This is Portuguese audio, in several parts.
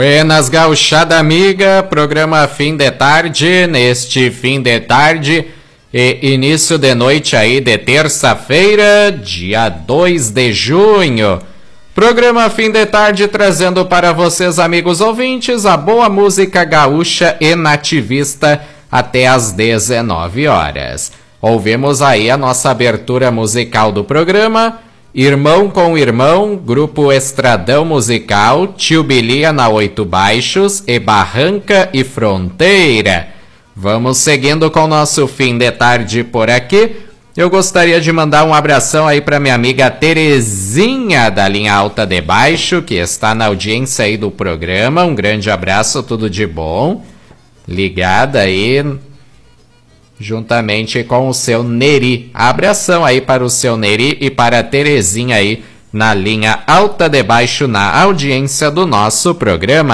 Buenas gauchada amiga, programa fim de tarde, neste fim de tarde e início de noite aí de terça-feira, dia 2 de junho. Programa fim de tarde trazendo para vocês, amigos ouvintes, a boa música gaúcha e nativista até às 19 horas. Ouvimos aí a nossa abertura musical do programa, Irmão com Irmão, Grupo Estradão Musical, Tio Bilia na Oito Baixos e Barranca e Fronteira. Vamos seguindo com o nosso fim de tarde por aqui. Eu gostaria de mandar um abração aí para minha amiga Terezinha da linha Alta de Baixo, que está na audiência aí do programa. Um grande abraço, tudo de bom. Ligada aí juntamente com o seu Neri. Abração aí para o seu Neri e para a Terezinha aí na linha Alta de Baixo, na audiência do nosso programa.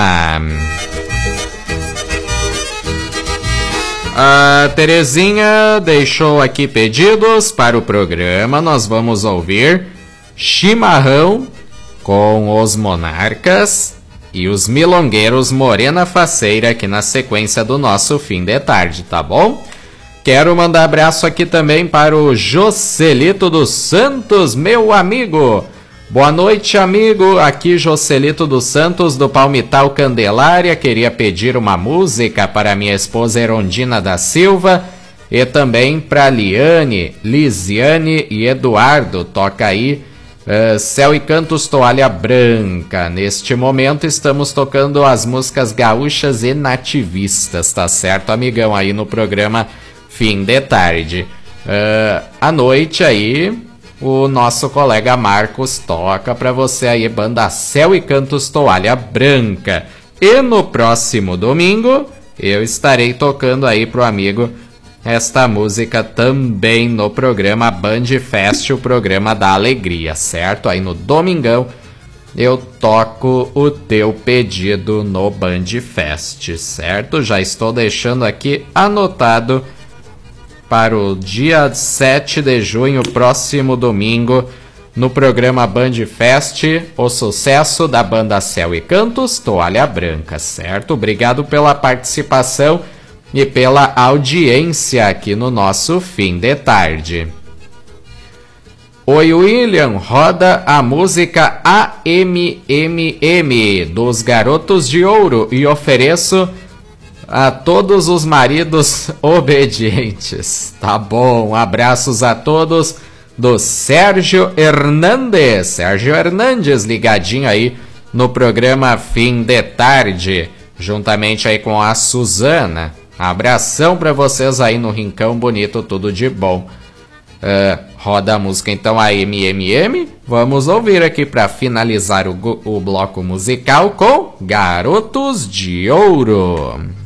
A Terezinha deixou aqui pedidos para o programa. Nós vamos ouvir Chimarrão com os Monarcas e os Milongueiros Morena Faceira aqui na sequência do nosso fim de tarde, tá bom? Quero mandar abraço aqui também para o Joselito dos Santos, meu amigo. Boa noite, amigo. Aqui Joselito dos Santos, do Palmital Candelária. Queria pedir uma música para minha esposa Erondina da Silva e também para Liane, Lisiane e Eduardo. Toca aí Céu e Cantos, Toalha Branca. Neste momento estamos tocando as músicas gaúchas e nativistas, tá certo, amigão? Aí no programa fim de tarde. À noite aí, o nosso colega Marcos toca pra você aí, banda Céu e Cantos Toalha Branca. E no próximo domingo, eu estarei tocando aí pro amigo esta música também no programa Band Fest, o programa da alegria, certo? Aí no domingão, eu toco o teu pedido no Band Fest, certo? Já estou deixando aqui anotado para o dia 7 de junho, próximo domingo, no programa Band Fest, o sucesso da banda Céu e Cantos, Toalha Branca, certo? Obrigado pela participação e pela audiência aqui no nosso fim de tarde. Oi, William, roda a música AMMM dos Garotos de Ouro e ofereço a todos os maridos obedientes. Tá bom, abraços a todos do Sérgio Hernandes. Sérgio Hernandes ligadinho aí no programa Fim de Tarde, juntamente aí com a Suzana. Abração pra vocês aí no Rincão Bonito, tudo de bom. Roda a música então a MMM. Vamos ouvir aqui pra finalizar o bloco musical com Garotos de Ouro.